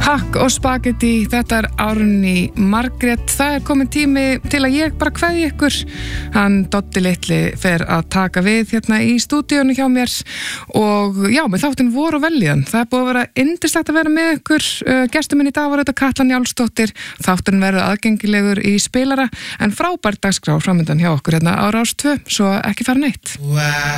Takk og spagetti, þetta Árný Margrét. Það komin tími til að ég bara kveðja ykkur. Hann Doddi litli fer að taka við hérna í stúdíónu hjá mér og já, með þáttinn vor og veljan. Það búið að vera yndislegt að vera með ykkur. Gestur minn í dag var þetta Katla Njálsdóttir. Þátturinn verður aðgengilegur í spilara en frábær dagskrá framundan hjá okkur hérna á Rás 2, svo ekki fara neitt.